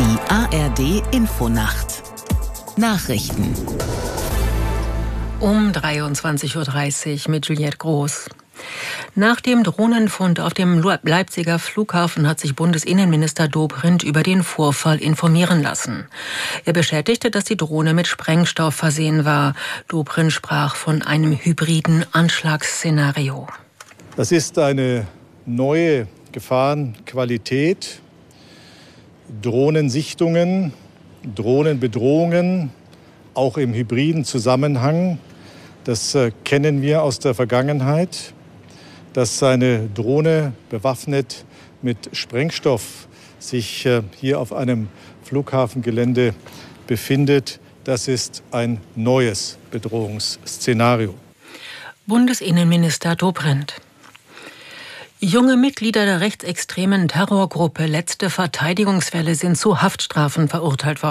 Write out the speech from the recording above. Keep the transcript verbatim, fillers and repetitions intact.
Die A R D Infonacht Nachrichten um dreiundzwanzig Uhr dreißig mit Juliette Groß. Nach dem Drohnenfund auf dem Leipziger Flughafen hat sich Bundesinnenminister Dobrindt über den Vorfall informieren lassen. Er bestätigte, dass die Drohne mit Sprengstoff versehen war. Dobrindt sprach von einem hybriden Anschlagsszenario. Das ist eine neue Gefahrenqualität. Drohnensichtungen, Drohnenbedrohungen, auch im hybriden Zusammenhang. Das äh, kennen wir aus der Vergangenheit, dass eine Drohne bewaffnet mit Sprengstoff sich äh, hier auf einem Flughafengelände befindet. Das ist ein neues Bedrohungsszenario. Bundesinnenminister Dobrindt. Junge Mitglieder der rechtsextremen Terrorgruppe Letzte Verteidigungswelle sind zu Haftstrafen verurteilt worden.